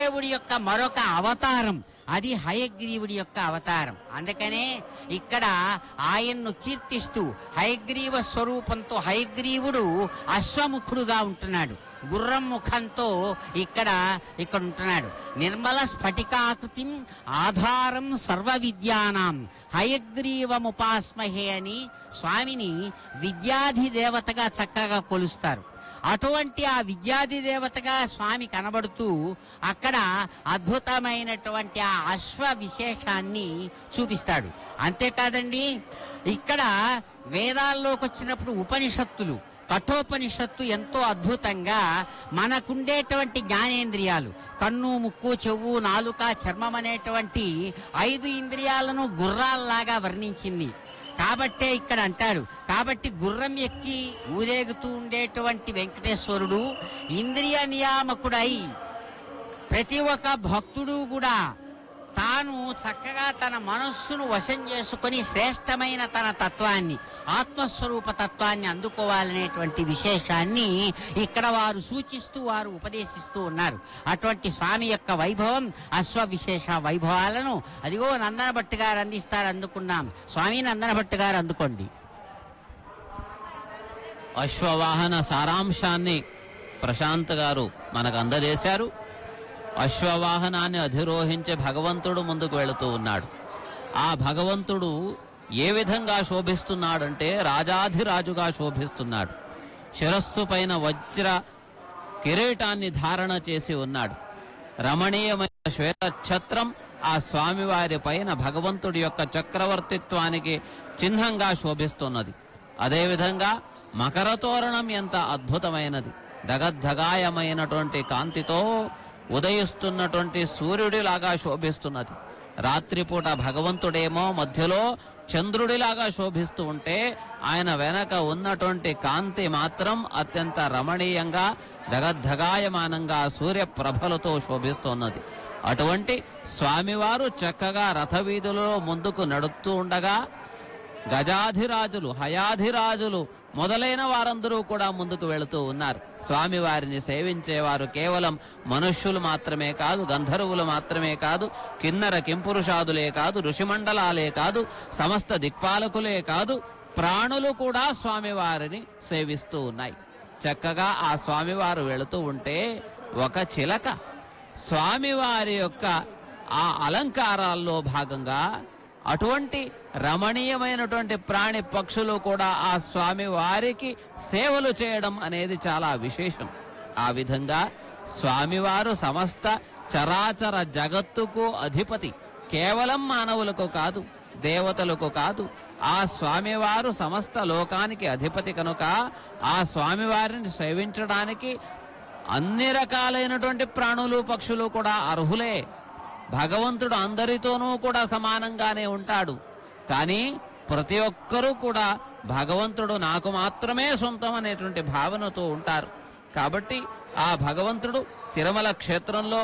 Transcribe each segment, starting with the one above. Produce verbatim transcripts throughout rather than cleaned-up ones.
దేవుడి యొక్క మరొక అవతారం, అది హయగ్రీవుడి యొక్క అవతారం. అందుకనే ఇక్కడ ఆయన్ను కీర్తిస్తూ హయగ్రీవ స్వరూపంతో హయగ్రీవుడు అశ్వముఖుడుగా ఉంటున్నాడు, గుర్రం ముఖంతో ఇక్కడ ఇక్కడ ఉంటున్నాడు. నిర్మల స్ఫటికాకృతిం ఆధారం సర్వ విద్యానాం హయగ్రీవముపాస్మహే అని స్వామిని విద్యాధి దేవతగా చక్కగా కొలుస్తారు. అటువంటి ఆ విద్యాధి దేవతగా స్వామి కనబడుతూ అక్కడ అద్భుతమైనటువంటి ఆ అశ్వ విశేషాన్ని చూపిస్తాడు. అంతేకాదండి, ఇక్కడ వేదాల్లోకి వచ్చినప్పుడు ఉపనిషత్తులు, కఠోపనిషత్తు ఎంతో అద్భుతంగా మనకుండేటువంటి జ్ఞానేంద్రియాలు, కన్ను, ముక్కు, చెవు, నాలుక, చర్మం అనేటువంటి ఐదు ఇంద్రియాలను గుర్రాల్లాగా వర్ణించింది. కాబట్టే ఇక్కడ అంటారు, కాబట్టి గుర్రం ఎక్కి ఊరేగుతూ ఉండేటువంటి వెంకటేశ్వరుడు ఇంద్రియ నియామకుడై ప్రతి ఒక్క భక్తుడు కూడా తాను చక్కగా తన మనస్సును వశం చేసుకొని శ్రేష్టమైన తన తత్వాన్ని, ఆత్మస్వరూప తత్వాన్ని అందుకోవాలనేటువంటి విశేషాన్ని ఇక్కడ వారు సూచిస్తూ వారు ఉపదేశిస్తూ ఉన్నారు. అటువంటి స్వామి యొక్క వైభవం, అశ్వ విశేష వైభవాలను అదిగో నందనభట్టు గారు అందిస్తారు. అందుకున్నాం. స్వామి నందనభట్టు గారు అందుకోండి. అశ్వవాహన సారాంశాన్ని ప్రశాంత్ గారు మనకు అందజేశారు. అశ్వవాహనాన్ని అధిరోహించే భగవంతుడు ముందుకు వెళుతూ ఉన్నాడు. ఆ భగవంతుడు ఏ విధంగా శోభిస్తున్నాడంటే రాజాధిరాజుగా శోభిస్తున్నాడు. శిరస్సు పైన వజ్ర కిరీటాన్ని ధారణ చేసి ఉన్నాడు. రమణీయమైన శ్వేత ఛత్రం ఆ స్వామివారి పైన భగవంతుడి యొక్క చక్రవర్తిత్వానికి చిహ్నంగా శోభిస్తున్నది. అదేవిధంగా మకర తోరణం ఎంత అద్భుతమైనది, దగద్ధగాయమైనటువంటి కాంతితో ఉదయిస్తున్నటువంటి సూర్యుడిలాగా శోభిస్తున్నది. రాత్రిపూట భగవంతుడేమో మధ్యలో చంద్రుడిలాగా శోభిస్తూ ఉంటే ఆయన వెనక ఉన్నటువంటి కాంతి మాత్రం అత్యంత రమణీయంగా దగద్ధగాయమానంగా సూర్యప్రభలతో శోభిస్తున్నది. అటువంటి స్వామివారు చక్కగా రథవీధులలో ముందుకు నడుస్తూ ఉండగా గజాధిరాజులు, హయాధిరాజులు మొదలైన వారందరూ కూడా ముందుకు వెళుతూ ఉన్నారు. స్వామివారిని సేవించేవారు కేవలం మనుష్యులు మాత్రమే కాదు, గంధర్వులు మాత్రమే కాదు, కిన్నర కింపురుషాదులే కాదు, ఋషిమండలాలే కాదు, సమస్త దిక్పాలకులే కాదు, ప్రాణులు కూడా స్వామివారిని సేవిస్తూ ఉన్నాయి. చక్కగా ఆ స్వామివారు వెళుతూ ఉంటే ఒక చిలక స్వామివారి యొక్క ఆ అలంకారాల్లో భాగంగా అటువంటి రమణీయమైనటువంటి ప్రాణి పక్షులు కూడా ఆ స్వామి వారికి సేవలు చేయడం అనేది చాలా విశేషం. ఆ విధంగా స్వామివారు సమస్త చరాచర జగత్తుకు అధిపతి. కేవలం మానవులకు కాదు, దేవతలకు కాదు, ఆ స్వామివారు సమస్త లోకానికి అధిపతి కనుక ఆ స్వామివారిని సేవించడానికి అన్ని రకాలైనటువంటి ప్రాణులు, పక్షులు కూడా అర్హులే. భగవంతుడు అందరితోనూ కూడా సమానంగానే ఉంటాడు. కానీ ప్రతి ఒక్కరూ కూడా భగవంతుడు నాకు మాత్రమే సొంతం అనేటువంటి భావనతో ఉంటారు. కాబట్టి ఆ భగవంతుడు తిరుమల క్షేత్రంలో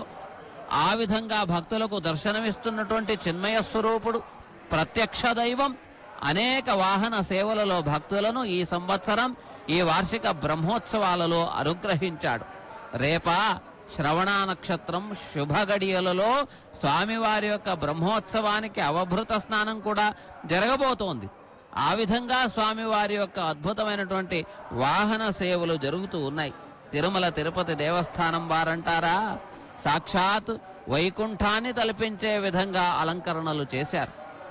ఆ విధంగా భక్తులకు దర్శనమిస్తున్నటువంటి చిన్మయ స్వరూపుడు, ప్రత్యక్ష దైవం. అనేక వాహన సేవలలో భక్తులను ఈ సంవత్సరం ఈ వార్షిక బ్రహ్మోత్సవాలలో అనుగ్రహించాడు. రేపా శ్రవణ నక్షత్రం శుభ గడియలలో స్వామివారి యొక్క బ్రహ్మోత్సవానికి అవభృత స్నానం కూడా జరగబోతోంది. ఆ విధంగా స్వామివారి యొక్క అద్భుతమైనటువంటి వాహన సేవలు జరుగుతూ ఉన్నాయి. తిరుమల తిరుపతి దేవస్థానం వారంటారా, సాక్షాత్ వైకుంఠాన్ని తలపించే విధంగా అలంకరణలు చేశారు.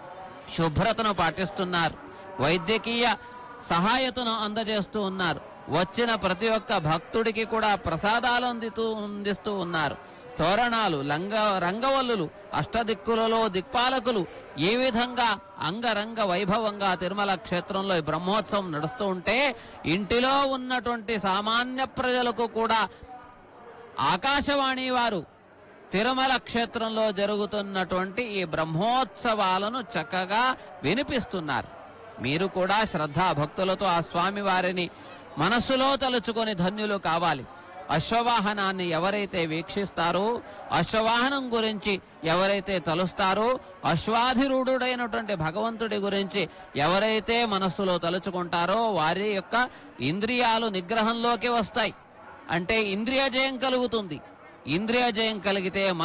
శుభ్రతను పాటిస్తున్నారు. వైద్యకీయ సహాయతను అందజేస్తూ ఉన్నారు. వచ్చిన ప్రతి ఒక్క భక్తుడికి కూడా ప్రసాదాలు అందితూ అందిస్తూ ఉన్నారు. తోరణాలు, లంగ రంగవల్లులు, అష్టదిక్కులలో దిక్పాలకులు ఏ విధంగా అంగరంగ వైభవంగా తిరుమల క్షేత్రంలో బ్రహ్మోత్సవం నడుస్తూ ఉంటే ఇంటిలో ఉన్నటువంటి సామాన్య ప్రజలకు కూడా ఆకాశవాణి వారు తిరుమల క్షేత్రంలో జరుగుతున్నటువంటి ఈ బ్రహ్మోత్సవాలను చక్కగా వినిపిస్తున్నారు. మీరు కూడా శ్రద్ధా భక్తులతో ఆ స్వామి వారిని మనస్సులో తలుచుకొని ధన్యులు కావాలి. అశ్వవాహనాన్ని ఎవరైతే వీక్షిస్తారో, అశ్వవాహనం గురించి ఎవరైతే తలుస్తారో, అశ్వాధిరూఢుడైనటువంటి భగవంతుడి గురించి ఎవరైతే మనస్సులో తలుచుకుంటారో వారి యొక్క ఇంద్రియాలు నిగ్రహంలోకి వస్తాయి. అంటే ఇంద్రియ జయం కలుగుతుంది. ఇంద్రియ జయం కలిగితే